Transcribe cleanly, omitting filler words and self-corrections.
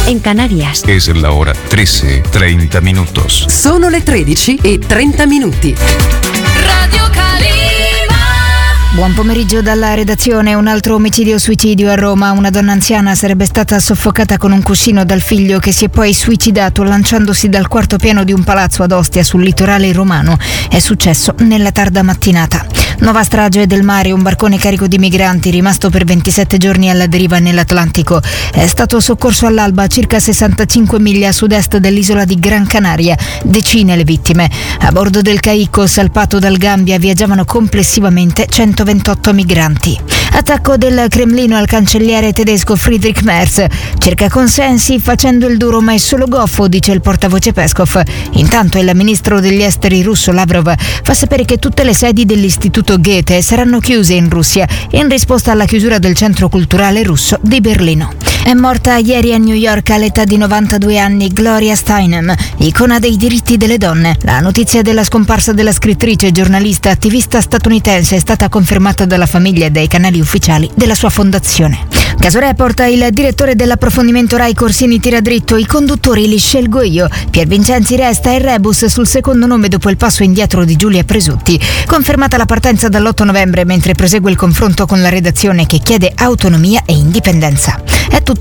en Canarias. Es la hora 13:30 minutos. Sono le 13:30. Radio Calima. Buon pomeriggio dalla redazione. Un altro omicidio-suicidio a Roma. Una donna anziana sarebbe stata soffocata con un cuscino dal figlio, che si è poi suicidato lanciandosi dal quarto piano di un palazzo ad Ostia sul litorale romano. È successo nella tarda mattinata. Nuova strage del mare. Un barcone carico di migranti rimasto per 27 giorni alla deriva nell'Atlantico è stato soccorso all'alba a circa 65 miglia a sud-est dell'isola di Gran Canaria. Decine le vittime. A bordo del Caicco, salpato dal Gambia, viaggiavano complessivamente 128 migranti. Attacco del Cremlino al cancelliere tedesco Friedrich Merz. Cerca consensi facendo il duro, ma è solo goffo, dice il portavoce Peskov. Intanto il ministro degli esteri russo Lavrov fa sapere che tutte le sedi dell'istituto Goethe saranno chiuse in Russia in risposta alla chiusura del centro culturale russo di Berlino. È morta ieri a New York all'età di 92 anni Gloria Steinem, icona dei diritti delle donne. La notizia della scomparsa della scrittrice, giornalista, attivista statunitense è stata confermata dalla famiglia e dai canali ufficiali della sua fondazione. Caso Report, il direttore dell'approfondimento Rai Corsini tira dritto, i conduttori li scelgo io. Pier Vincenzi resta e rebus sul secondo nome dopo il passo indietro di Giulia Presutti. Confermata la partenza dall'8 novembre mentre prosegue il confronto con la redazione che chiede autonomia e indipendenza. È tutto